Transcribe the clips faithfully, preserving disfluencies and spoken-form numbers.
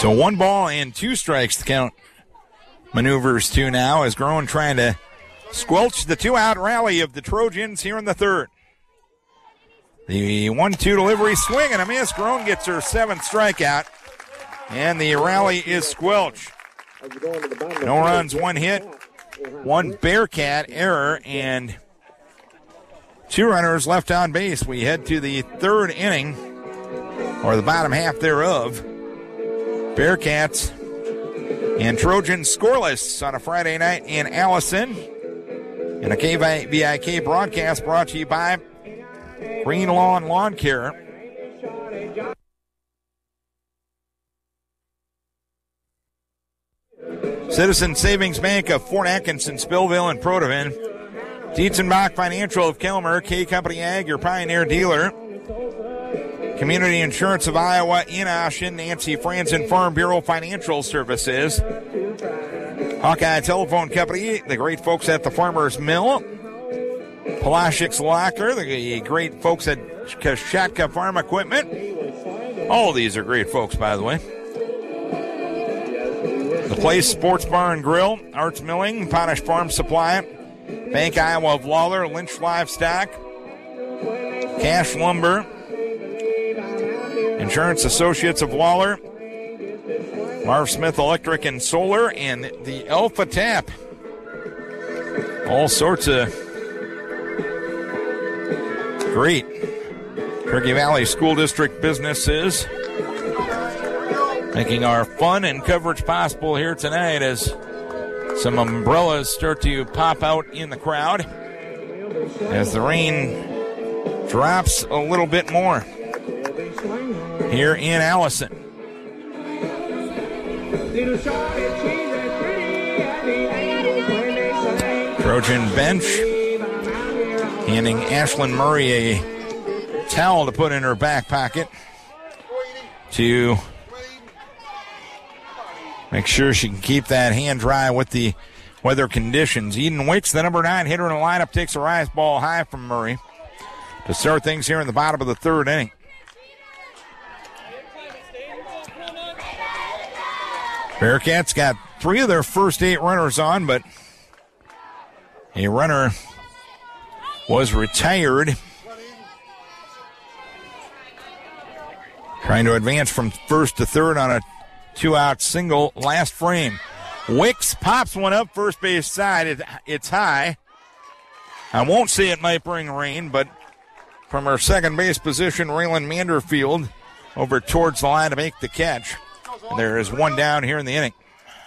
So one ball and two strikes to count maneuvers to now as Groen trying to squelch the two-out rally of the Trojans here in the third. The one two delivery, swing and a miss. Groen gets her seventh strikeout, and the rally is squelched. No runs, one hit, one Bearcat error, and two runners left on base. We head to the third inning, or the bottom half thereof. Bearcats and Trojans scoreless on a Friday night in Allison. And a K V I K broadcast brought to you by Green Lawn Lawn Care. Citizen Savings Bank of Fort Atkinson, Spillville, and Protivin. Dietzenbach Financial of Kilmer, K Company Ag, your Pioneer dealer. Community Insurance of Iowa in Ashen, Nancy Franzen Farm Bureau Financial Services. Hawkeye Telephone Company, the great folks at the Farmers Mill. Palashik's Locker, the great folks at Kashatka Farm Equipment. All of these are great folks, by the way. The Place Sports Bar and Grill, Arts Milling, Potash Farm Supply, Bank Iowa of Lawler, Lynch Livestock, Cash Lumber, Insurance Associates of Lawler, Marv Smith Electric and Solar, and the Alpha Tap. All sorts of great Turkey Valley School District businesses making our fun and coverage possible here tonight as some umbrellas start to pop out in the crowd as the rain drops a little bit more here in Allison. Trojan bench handing Ashlyn Murray a towel to put in her back pocket to make sure she can keep that hand dry with the weather conditions. Eden Wicks, the number nine hitter in the lineup, takes a rise ball high from Murray to start things here in the bottom of the third inning. Bearcats got three of their first eight runners on, but a runner was retired. Trying to advance from first to third on a two-out single last frame. Wicks pops one up first base side. It, it's high. I won't say it might bring rain, but from her second base position, Raylan Manderfield over towards the line to make the catch. And there is one down here in the inning.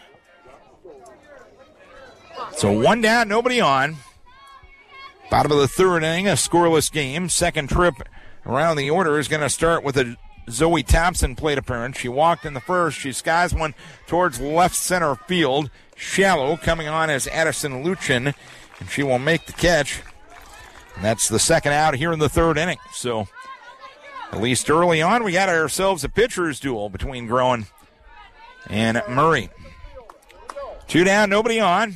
So one down, nobody on. Bottom of the third inning, a scoreless game. Second trip around the order is going to start with a Zoe Thompson plate appearance. She walked in the first. She skies one towards left center field. Shallow coming on as Addison Luchin, and she will make the catch. And that's the second out here in the third inning. So at least early on, we got ourselves a pitcher's duel between Groen and Murray. Two down, nobody on.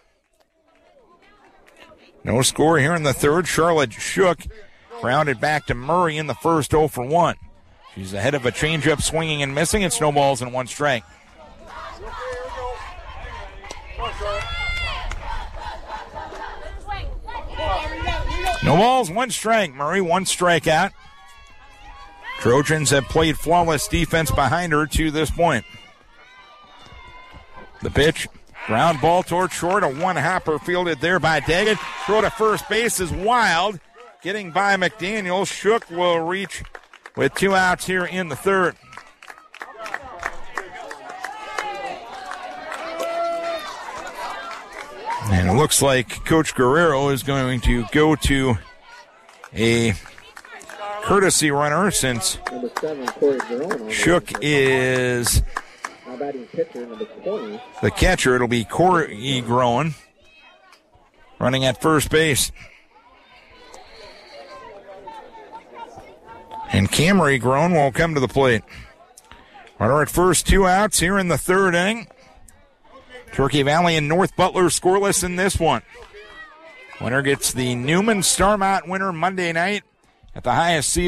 No score here in the third. Charlotte Shook grounded back to Murray in the first, oh for one. She's ahead of a changeup swinging and missing. It snowballs in one strike. No balls, one strike. Murray, one strikeout. Trojans have played flawless defense behind her to this point. The pitch, ground ball toward short, a one-hopper fielded there by Daggett. Throw to first base is Wild. Getting by McDaniel. Shook will reach with two outs here in the third. And it looks like Coach Guerrero is going to go to a courtesy runner since Shook is the catcher. It'll be Corey Groen running at first base. And Camry Groen will come to the plate. Runner at first, two outs here in the third inning. Turkey Valley and North Butler scoreless in this one. Winner gets the Newman Starmont winner Monday night at the highest seed.